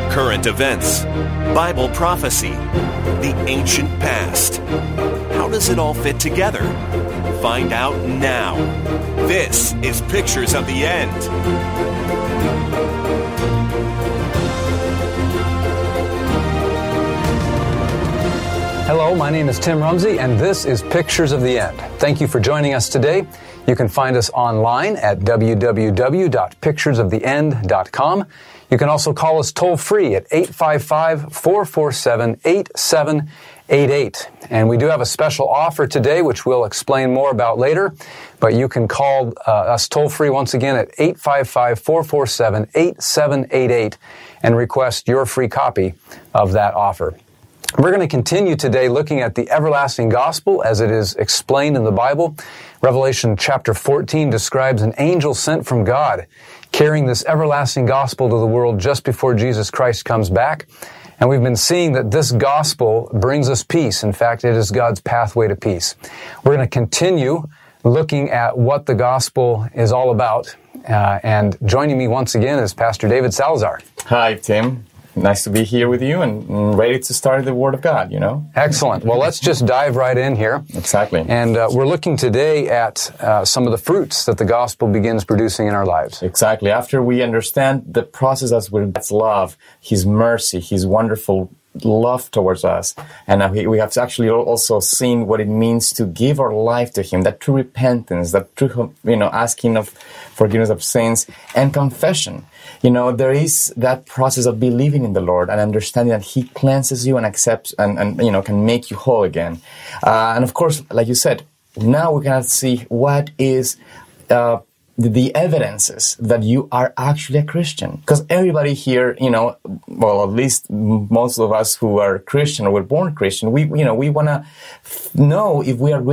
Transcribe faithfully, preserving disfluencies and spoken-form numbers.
current events, Bible prophecy, the ancient past. How does it all fit together? Find out now. This is Pictures of the End. Hello, my name is Tim Rumsey, and this is Pictures of the End. Thank you for joining us today. You can find us online at w w w dot pictures of the end dot com. You can also call us toll-free at eight five five, four four seven, eight seven eight eight. And we do have a special offer today, which we'll explain more about later. But you can call uh, us toll-free once again at eight five five, four four seven, eight seven eight eight and request your free copy of that offer. We're going to continue today looking at the everlasting gospel as it is explained in the Bible. Revelation chapter fourteen describes an angel sent from God carrying this everlasting gospel to the world just before Jesus Christ comes back. And we've been seeing that this gospel brings us peace. In fact, it is God's pathway to peace. We're going to continue looking at what the gospel is all about. Uh, and joining me once again is Pastor David Salazar. Hi, Tim. Nice to be here with you and ready to start the Word of God, you know? Excellent. Well, let's just dive right in here. Exactly. And uh, we're looking today at uh, some of the fruits that the gospel begins producing in our lives. Exactly. After we understand the process as with God's love, His mercy, His wonderful love towards us, and uh, we, we have actually also seen what it means to give our life to Him, that true repentance, that true, you know, asking of forgiveness of sins and confession. You know, there is that process of believing in the Lord and understanding that He cleanses you and accepts and, and you know, can make you whole again. Uh, and of course, like you said, now we can see what is uh, the evidences that you are actually a Christian. Because everybody here, you know, well, at least most of us who are Christian or were born Christian, we, you know, we want to know if we are